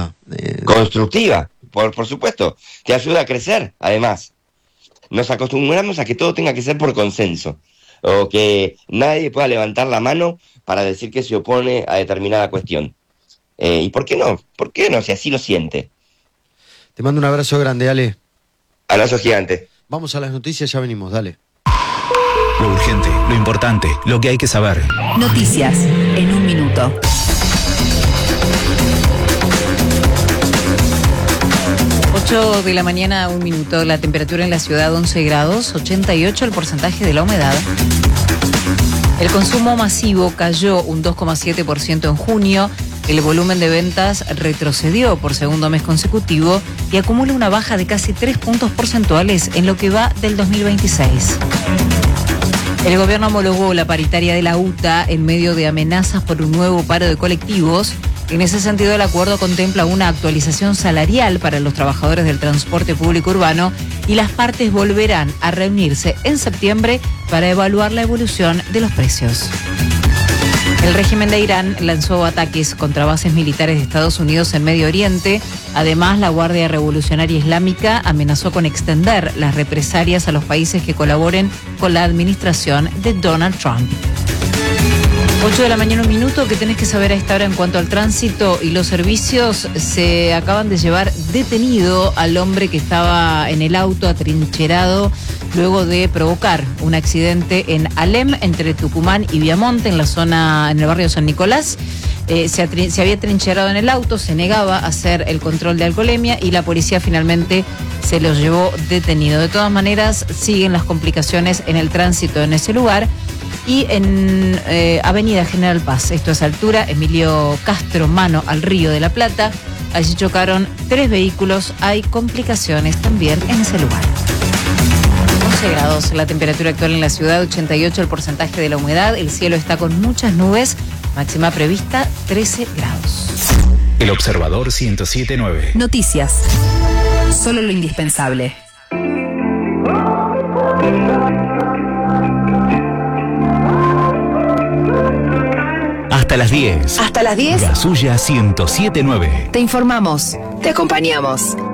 constructiva. Constructiva, por supuesto. Te ayuda a crecer, además. Nos acostumbramos a que todo tenga que ser por consenso, o que nadie pueda levantar la mano para decir que se opone a determinada cuestión. ¿Y por qué no? ¿Por qué no? Si así lo siente. Te mando un abrazo grande, Ale. Abrazo gigante. Vamos a las noticias, ya venimos, dale. Lo urgente, lo importante, lo que hay que saber. Noticias en un minuto. 8 de la mañana, 1 minuto. La temperatura en la ciudad 11 grados, 88 el porcentaje de la humedad. El consumo masivo cayó un 2,7% en junio. El volumen de ventas retrocedió por segundo mes consecutivo y acumula una baja de casi 3 puntos porcentuales en lo que va del 2026. El gobierno homologó la paritaria de la UTA en medio de amenazas por un nuevo paro de colectivos. En ese sentido, el acuerdo contempla una actualización salarial para los trabajadores del transporte público urbano y las partes volverán a reunirse en septiembre para evaluar la evolución de los precios. El régimen de Irán lanzó ataques contra bases militares de Estados Unidos en Medio Oriente. Además, la Guardia Revolucionaria Islámica amenazó con extender las represalias a los países que colaboren con la administración de Donald Trump. 8 de la mañana, 1 minuto. ¿Qué tenés que saber a esta hora en cuanto al tránsito y los servicios? Se acaban de llevar detenido al hombre que estaba en el auto atrincherado luego de provocar un accidente en Alem, entre Tucumán y Viamonte, en la zona, en el barrio San Nicolás. Se había trincherado en el auto, se negaba a hacer el control de alcoholemia y la policía finalmente se lo llevó detenido. De todas maneras, siguen las complicaciones en el tránsito en ese lugar. Y en Avenida General Paz, esto es altura Emilio Castro, mano al Río de la Plata. Allí chocaron 3 vehículos, hay complicaciones también en ese lugar. 11 grados la temperatura actual en la ciudad, 88 el porcentaje de la humedad, el cielo está con muchas nubes, máxima prevista 13 grados. El Observador 107.9. Noticias. Solo lo indispensable. Hasta las 10. Hasta las 10. La suya 107.9. Te informamos. Te acompañamos.